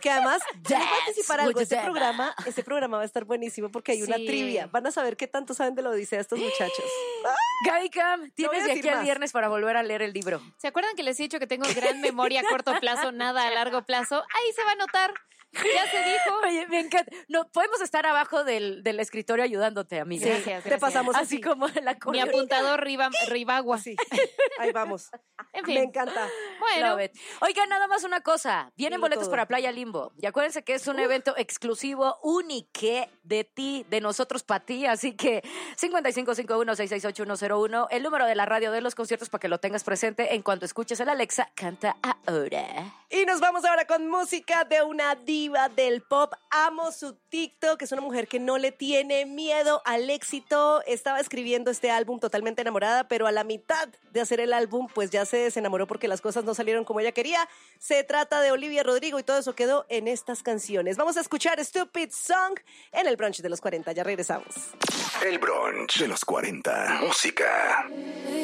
Que además, yo les voy a anticipar algo. with Este programa va a estar buenísimo porque hay una Sí. trivia. Van a saber qué tanto saben de la Odisea estos muchachos. Gaby Cam, voy tienes a de decir aquí al más. viernes para volver a leer el libro. ¿Se acuerdan que les he dicho que tengo gran memoria a corto plazo, nada a largo plazo? Ahí se va a notar. Ya se dijo. Oye, me encanta. No, podemos estar abajo del escritorio ayudándote, amiga. Gracias, Te gracias. pasamos Así como la Mi coreo. apuntador Ribagua. Sí, ahí vamos. En fin. Me encanta. Bueno, Love it. Oigan, nada más una cosa. Vienen Dilo boletos todo. para Playa Limbo. Y acuérdense que es un evento exclusivo, único de ti, de nosotros para ti. Así que 5551-668-101, el número de la radio de los conciertos para que lo tengas presente. En cuanto escuches el Alexa, canta ahora. Y nos vamos ahora con música de una diva del pop. Amo su TikTok, es una mujer que no le tiene miedo al éxito. Estaba escribiendo este álbum totalmente enamorada, pero a la mitad de hacer el álbum, pues ya se desenamoró porque las cosas no salieron como ella quería. Se trata de Olivia Rodrigo y todo eso quedó en estas canciones. Vamos a escuchar Stupid Song en el brunch de los 40. Ya regresamos. El brunch de los 40. Música.